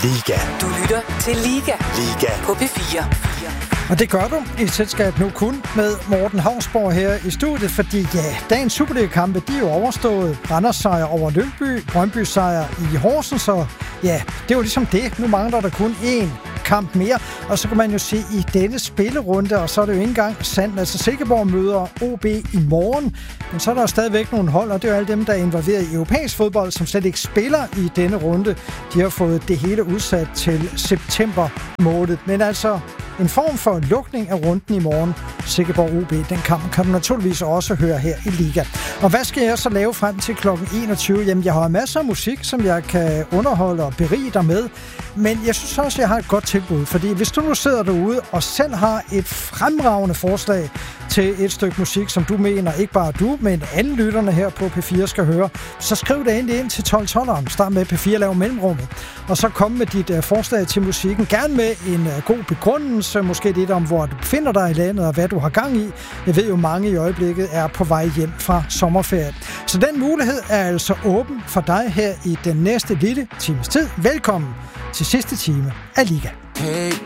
Liga. Du lytter til Liga. Liga. På P4. Og det gør du i selskab nu kun med Morten Hausborg her i studiet, fordi dagens Superliga-kampe, de er jo overstået. Randers sejr over Lyngby, Brøndby sejr i Horsens, og det er jo ligesom det. Nu mangler der kun én kamp mere, og så kan man jo se i denne spillerunde, og så er det jo ikke engang sandt. Altså Silkeborg møder OB i morgen, men så er der jo stadigvæk nogle hold, og det er jo alle dem, der er involveret i europæisk fodbold, som slet ikke spiller i denne runde. De har fået det hele udsat til september måned. Men altså en form for lukning af runden i morgen. Silkeborg OB, den kamp kan du naturligvis også høre her i Liga. Og hvad skal jeg så lave frem til kl. 21? Jamen, jeg har masser af musik, som jeg kan underholde og berige dig med. Men jeg synes også, jeg har et godt tilbud. Fordi hvis du nu sidder derude og selv har et fremragende forslag til et stykke musik, som du mener, ikke bare du, men alle lytterne her på P4 skal høre, så skriv det endelig ind til 1212'eren. Start med P4, lav mellemrummet. Og så kom med dit forslag til musikken. Gerne med en god begrundelse, måske lidt om, hvor du befinder dig i landet, og hvad du har gang i. Jeg ved jo, mange i øjeblikket er på vej hjem fra sommerferie. Så den mulighed er altså åben for dig her i den næste lille times tid. Velkommen til sidste time af Liga. Hey